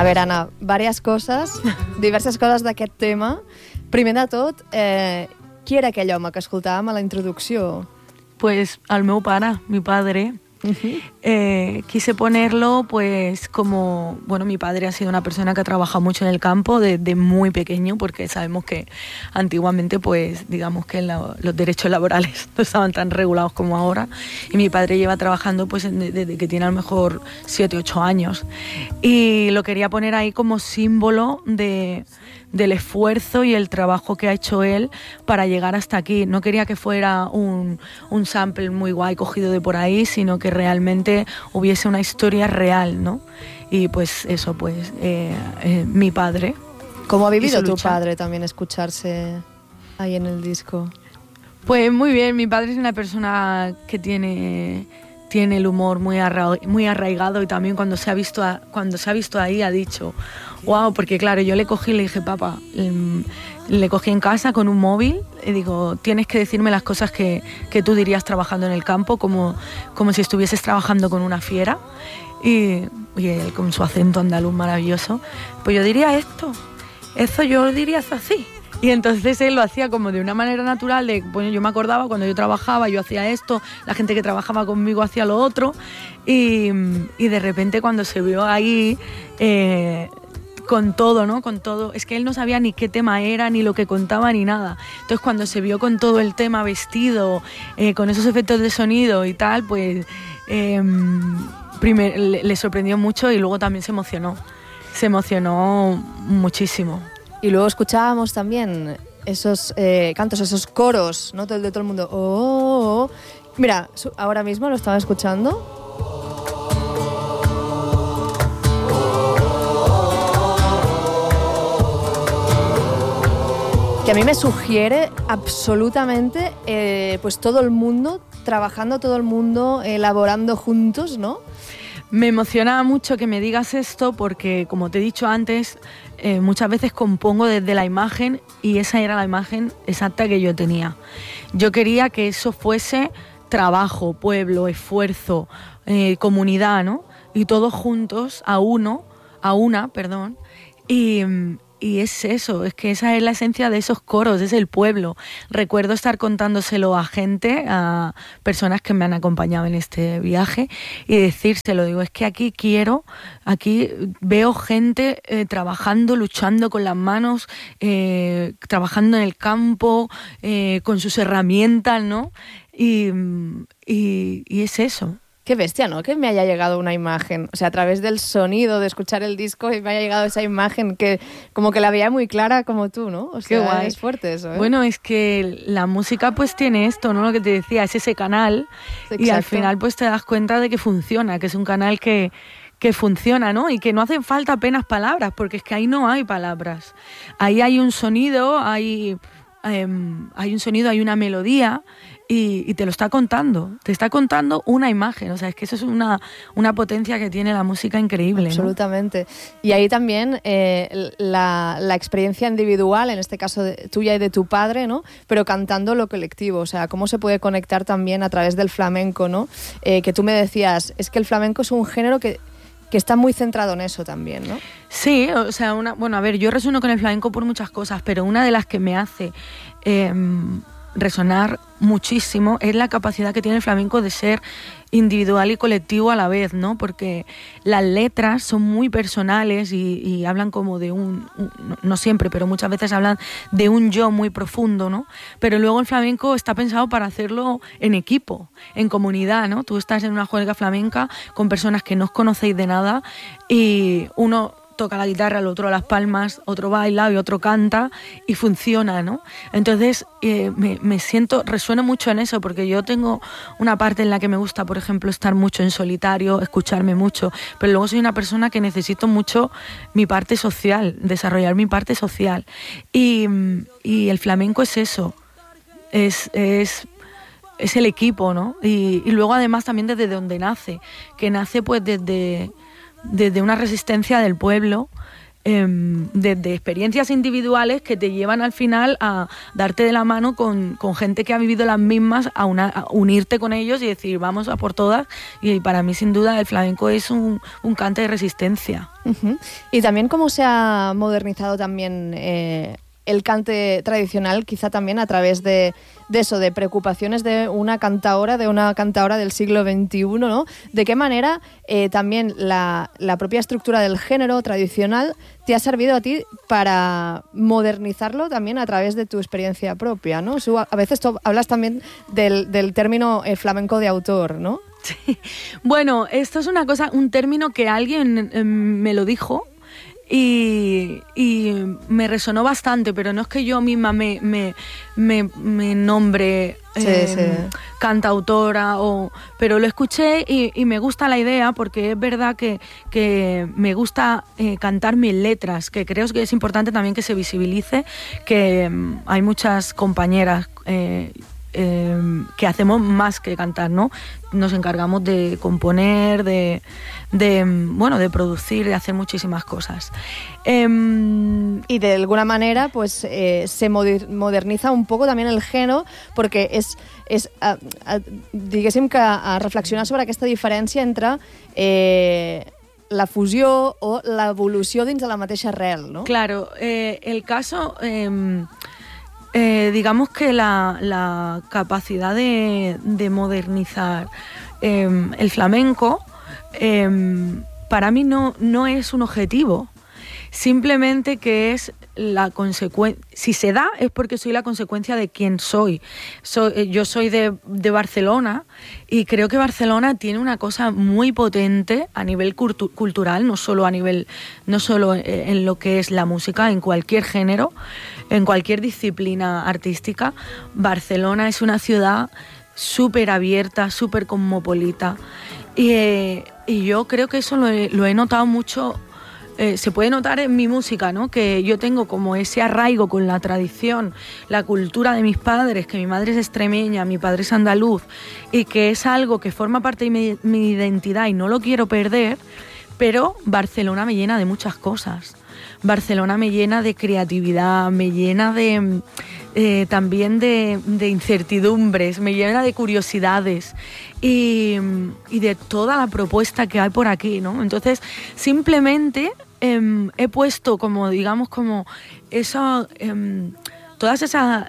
A veure, Anna, diverses coses d'aquest tema. Primer de tot, qui era aquell home que escoltàvem a la introducció? Pues al meu pare, mi padre. Quise ponerlo pues como, bueno, mi padre ha sido una persona que ha trabajado mucho en el campo desde muy pequeño, porque sabemos que antiguamente pues digamos que los derechos laborales no estaban tan regulados como ahora, y mi padre lleva trabajando pues desde que tiene a lo mejor 7, 8 años, y lo quería poner ahí como símbolo del esfuerzo y el trabajo que ha hecho él para llegar hasta aquí. No quería que fuera un sample muy guay cogido de por ahí, sino que realmente hubiese una historia real, ¿no? Y pues eso, pues mi padre. ¿Cómo ha vivido tu padre también escucharse ahí en el disco? Pues muy bien, mi padre es una persona que tiene el humor muy arraigado, y también cuando se ha visto ahí ha dicho wow, porque claro, yo le cogí y le dije, papá, le cogí en casa con un móvil y digo, tienes que decirme las cosas que tú dirías trabajando en el campo, como si estuvieses trabajando con una fiera, y él con su acento andaluz maravilloso, pues yo diría esto yo lo diría así. Y entonces él lo hacía como de una manera natural, bueno, yo me acordaba cuando yo trabajaba, yo hacía esto, la gente que trabajaba conmigo hacía lo otro, y de repente cuando se vio ahí con todo, ¿no? Con todo, es que él no sabía ni qué tema era, ni lo que contaba, ni nada. Entonces cuando se vio con todo el tema vestido, con esos efectos de sonido y tal, pues primero le sorprendió mucho, y luego también se emocionó muchísimo. Y luego escuchábamos también esos cantos, esos coros, ¿no? De todo el mundo. Oh, oh, oh. Mira, ahora mismo lo estaba escuchando. Que a mí me sugiere absolutamente pues todo el mundo trabajando, todo el mundo elaborando juntos, ¿no? Me emociona mucho que me digas esto porque, como te he dicho antes, muchas veces compongo desde la imagen, y esa era la imagen exacta que yo tenía. Yo quería que eso fuese trabajo, pueblo, esfuerzo, comunidad, ¿no? Y todos juntos, a una, y es eso, es que esa es la esencia de esos coros, es el pueblo. Recuerdo estar contándoselo a gente, a personas que me han acompañado en este viaje, y decírselo, digo, es que aquí veo gente trabajando, luchando con las manos, trabajando en el campo, con sus herramientas, ¿no? Y es eso. Qué bestia, ¿no? Que me haya llegado una imagen, o sea, a través del sonido, de escuchar el disco, y me haya llegado esa imagen que como que la veía muy clara como tú, ¿no? O sea, qué guay. Es fuerte eso, ¿eh? Bueno, es que la música pues tiene esto, ¿no? Lo que te decía, es ese canal. Exacto. Y al final pues te das cuenta de que funciona, que es un canal que funciona, ¿no? Y que no hacen falta apenas palabras, porque es que ahí no hay palabras. Ahí hay un sonido, hay una melodía, y te lo está contando, una imagen, o sea, es que eso es una potencia que tiene la música increíble, ¿no? Absolutamente. Y ahí también la experiencia individual, en este caso tuya y de tu padre, ¿no? Pero cantando lo colectivo, o sea, cómo se puede conectar también a través del flamenco, ¿no? Que tú me decías, es que el flamenco es un género que está muy centrado en eso también, ¿no? Sí, o sea, bueno, a ver, yo resueno con el flamenco por muchas cosas, pero una de las que me hace resonar muchísimo es la capacidad que tiene el flamenco de ser individual y colectivo a la vez, ¿no? Porque las letras son muy personales y hablan como de no siempre, pero muchas veces hablan de un yo muy profundo, ¿no? Pero luego el flamenco está pensado para hacerlo en equipo, en comunidad, ¿no? Tú estás en una juerga flamenca con personas que no os conocéis de nada, y uno toca la guitarra, el otro las palmas, otro baila y otro canta, y funciona, ¿no? Entonces resueno mucho en eso, porque yo tengo una parte en la que me gusta, por ejemplo, estar mucho en solitario, escucharme mucho, pero luego soy una persona que necesito mucho mi parte social, desarrollar mi parte social, y el flamenco es eso, es el equipo, ¿no? Y luego además también desde donde nace, que nace pues desde una resistencia del pueblo, desde experiencias individuales que te llevan al final a darte de la mano con gente que ha vivido las mismas, a unirte con ellos y decir vamos a por todas. Y para mí sin duda el flamenco es un cante de resistencia. Uh-huh. Y también cómo se ha modernizado también el cante tradicional, quizá también a través de eso, de preocupaciones de una cantaora del siglo XXI, ¿no? ¿De qué manera también la propia estructura del género tradicional te ha servido a ti para modernizarlo también a través de tu experiencia propia, ¿no? A veces tú hablas también del término flamenco de autor, ¿no? Sí. Bueno, esto es un término que alguien me lo dijo y me resonó bastante, pero no es que yo misma me nombre cantautora, pero lo escuché y me gusta la idea, porque es verdad que me gusta cantar mis letras, que creo que es importante también que se visibilice, que hay muchas compañeras que hacemos más que cantar, ¿no? Nos encargamos de componer, de producir, de hacer muchísimas cosas. Y de alguna manera pues se moderniza un poco también el género, porque és diguéssim que a reflexionar sobre aquesta diferència entre la fusió o l'evolució dins de la mateixa arrel, ¿no? Claro, el caso... digamos que la capacidad de modernizar el flamenco para mí no es un objetivo, simplemente que es la consecuencia. Si se da es porque soy la consecuencia de quién soy. Yo soy de Barcelona y creo que Barcelona tiene una cosa muy potente a nivel cultural, no solo en lo que es la música, en cualquier género, en cualquier disciplina artística. Barcelona es una ciudad súper abierta, súper cosmopolita, y yo creo que eso lo he notado mucho. Se puede notar en mi música, ¿no? Que yo tengo como ese arraigo con la tradición, la cultura de mis padres, que mi madre es extremeña, mi padre es andaluz, y que es algo que forma parte de mi identidad y no lo quiero perder, pero Barcelona me llena de muchas cosas. Barcelona me llena de creatividad, me llena también de incertidumbres, me llena de curiosidades y de toda la propuesta que hay por aquí, ¿no? Entonces, simplemente he puesto como, digamos, como eso, todas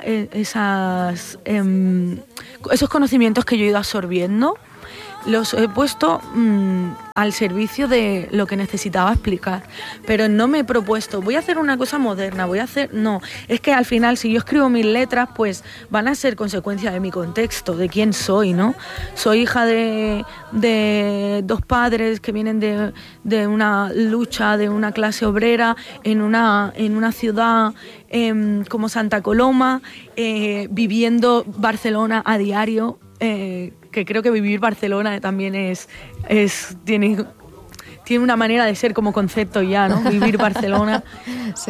esos conocimientos que yo he ido absorbiendo, los he puesto al servicio de lo que necesitaba explicar, pero no me he propuesto voy a hacer una cosa moderna, no, es que al final si yo escribo mis letras pues van a ser consecuencia de mi contexto, de quién soy, ¿no? Soy hija de dos padres que vienen de una lucha, de una clase obrera en una ciudad como Santa Coloma, viviendo Barcelona a diario, que creo que vivir Barcelona también tiene una manera de ser como concepto ya, ¿no? Vivir Barcelona. Sí.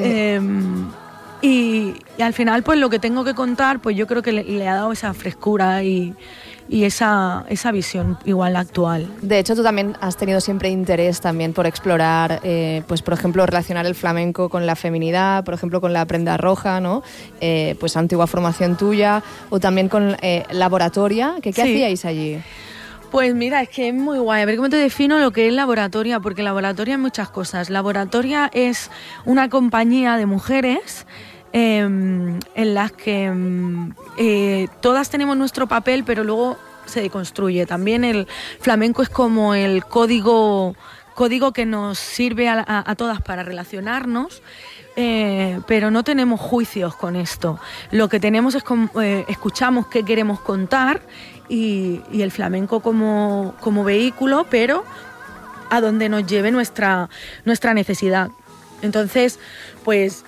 Y al final, pues lo que tengo que contar, pues yo creo que le ha dado esa frescura y esa visión igual actual. De hecho, tú también has tenido siempre interés también por explorar, pues por ejemplo, relacionar el flamenco con la feminidad, por ejemplo, con la prenda roja, ¿no? Pues antigua formación tuya, o también con Laboratoria. ¿Qué hacíais allí? Pues mira, es que es muy guay. A ver cómo te defino lo que es Laboratoria, porque Laboratoria es muchas cosas. Laboratoria es una compañía de mujeres en las que todas tenemos nuestro papel, pero luego se deconstruye. También el flamenco es como el código que nos sirve a todas para relacionarnos, pero no tenemos juicios con esto. Lo que tenemos es escuchamos qué queremos contar y el flamenco como vehículo, pero a donde nos lleve nuestra necesidad. Entonces, pues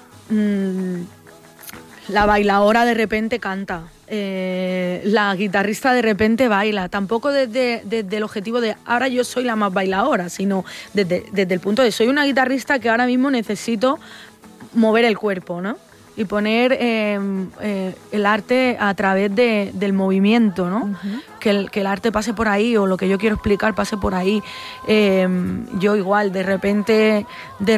la bailaora de repente canta, la guitarrista de repente baila, tampoco desde el objetivo de ahora yo soy la más bailaora, sino desde el punto de soy una guitarrista que ahora mismo necesito mover el cuerpo, ¿no? y poner el arte a través del movimiento, ¿no? Uh-huh. Que el arte pase por ahí, o lo que yo quiero explicar pase por ahí. Yo igual, de repente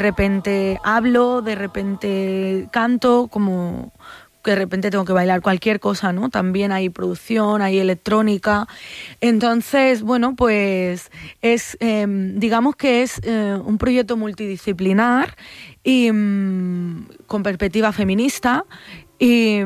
hablo, de repente canto, como que de repente tengo que bailar cualquier cosa, ¿no? También hay producción, hay electrónica. Entonces, bueno, pues es, digamos que es un proyecto multidisciplinar y con perspectiva feminista y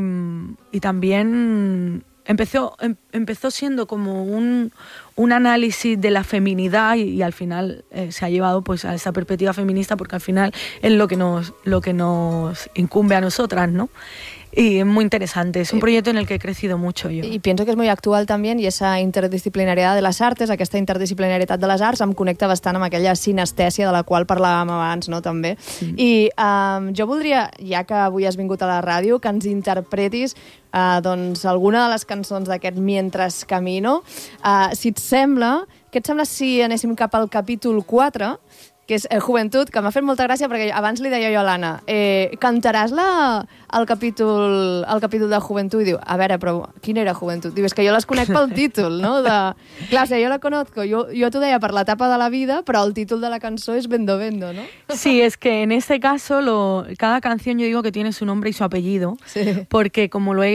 también empezó siendo como un análisis de la feminidad y al final se ha llevado pues a esa perspectiva feminista, porque al final es lo que nos incumbe a nosotras, ¿no? Y es muy interesante, es un proyecto en el que he crecido mucho jo. I penso que és molt actual també, i aquesta interdisciplinarietat de les arts, aquesta interdisciplinarietat de les arts em connecta bastant amb aquella sinestèsia de la qual parlàvem abans, no, també. Sí. I jo voldria, ja que avui has vingut a la ràdio, que ens interpretis doncs alguna de les cançons d'aquest Mientras Camino. Si et sembla, què et sembla si anéssim cap al capítol 4, que és Joventut, que m'ha fet molta gràcia perquè abans li deia jo a l'Anna, cantaràs el capítol de Joventut? I diu, a veure, però quina era Joventut? Diu, és que jo les conec pel títol, no? Clar, o sigui, jo la conozco, jo t'ho deia per l'etapa de la vida, però el títol de la cançó és Vendo Vendo, ¿no? Sí, es que en este caso cada canción yo digo que tiene su nombre y su apellido, sí. Porque como lo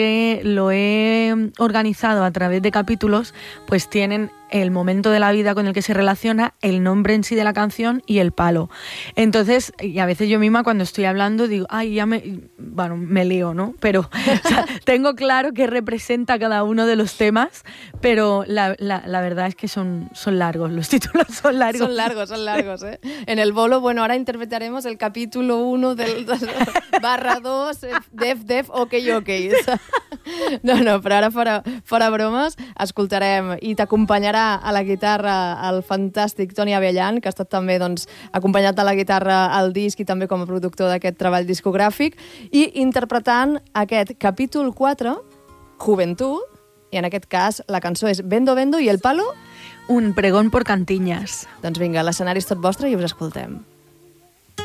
he organizado a través de capítulos, pues tienen el momento de la vida con el que se relaciona, el nombre en sí de la canción y el palo. Entonces, y a veces yo misma cuando estoy hablando digo, ay, me lío, ¿no? Pero o sea, tengo claro qué representa cada uno de los temas, pero la verdad es que son largos, los títulos son largos. Son largos, ¿eh? En el bolo, bueno, ahora interpretaremos el capítulo 1 del /2, def, ok. No, però ara fora bromes, escoltarem i t'acompanyarà a la guitarra el fantàstic Toni Abellan, que ha estat també acompanyat de la guitarra al disc i també com a productor d'aquest treball discogràfic, i interpretant aquest capítol 4, Joventut, i en aquest cas la cançó és Vendo Vendo i el palo? Un pregón por cantiñas. Doncs vinga, l'escenari és tot vostre i us escoltem.